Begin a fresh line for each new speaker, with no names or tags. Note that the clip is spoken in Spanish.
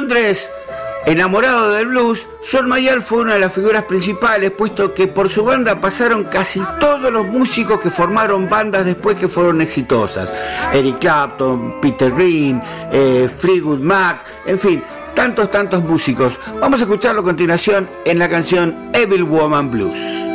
Londres, enamorado del blues, John Mayall fue una de las figuras principales, puesto que por su banda pasaron casi todos los músicos que formaron bandas después que fueron exitosas. Eric Clapton, Peter Green, Fleetwood Mac, en fin, tantos músicos. Vamos a escucharlo a continuación en la canción Evil Woman Blues.